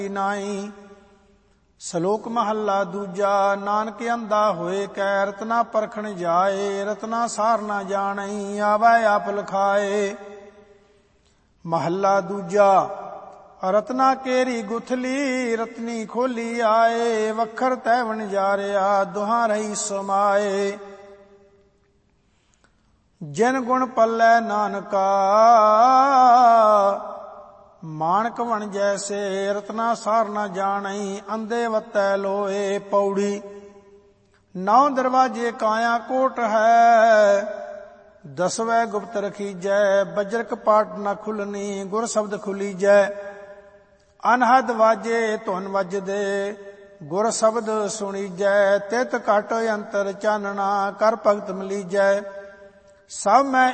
ਨਾਈ। ਸ਼ਲੋਕ ਮਹੱਲਾ ਦੂਜਾ। ਨਾਨਕ ਅੰਧਾ ਹੋਏ ਕੈ ਰਤਨਾ ਪਰਖਣ ਜਾਏ, ਰਤਨਾ ਸਾਰ ਨਾ ਜਾਣਈ ਆਵੈ ਆਪ ਲਖਾਏ। ਮਹੱਲਾ ਦੂਜਾ। ਰਤਨਾ ਕੇਰੀ ਗੁਥਲੀ ਰਤਨੀ ਖੋਲੀ ਆਏ, ਵਖਰ ਤੈ ਵਣਜਾਰਿਆ ਦੁਹਾਂ ਰਹੀ ਸਮਾਏ। ਜਿਨ ਗੁਣ ਪੱਲੇ ਨਾਨਕਾ ਮਾਣਕ ਵਣ ਜੈਸੇ, ਰਤਨਾ ਸਾਰ ਨਾ ਜਾਣਈ ਅੰਧੇ ਵਤੈ ਲੋਏ। ਪੌੜੀ। 9 ਦਰਵਾਜੇ ਕਾਇਆ ਕੋਟ ਹੈ, 10ਵੇਂ ਗੁਪਤ ਰਖੀਜੈ। ਬਜਰ ਕਪਾਟ ਨਾ ਖੁੱਲਣੀ ਗੁਰ ਸ਼ਬਦ ਖੁੱਲੀਜੈ। ਅਨਹਦ ਵਾਜੇ ਧੁਨ ਵੱਜਦੇ ਗੁਰ ਸ਼ਬਦ ਸੁਣੀਜੈ। ਤਿਤ ਘਟ ਅੰਤਰ ਚਾਨਣਾ ਕਰ ਭਗਤ ਮਿਲੀਜੈ। ਸਭ ਮੈਂ